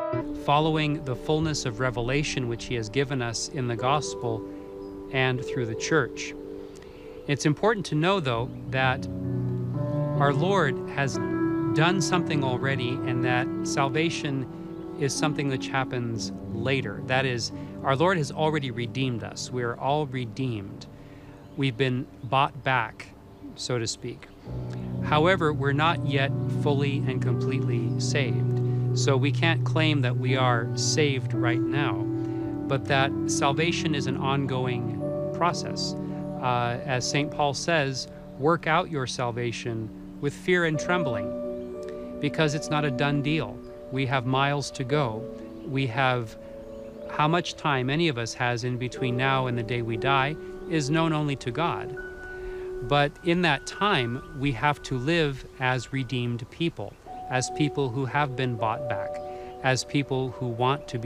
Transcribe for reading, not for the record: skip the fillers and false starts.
following the fullness of revelation which He has given us in the gospel and through the church. It's important to know, though, that our Lord has done something already, and that salvation is something which happens later. That is, our Lord has already redeemed us. We are all redeemed. We've been bought back, so to speak. However, we're not yet fully and completely saved. So we can't claim that we are saved right now, but that salvation is an ongoing process. As St. Paul says, work out your salvation with fear and trembling, because it's not a done deal. We have miles to go. We have how much time any of us has in between now and the day we die is known only to God. But in that time, we have to live as redeemed people, as people who have been bought back, as people who want to be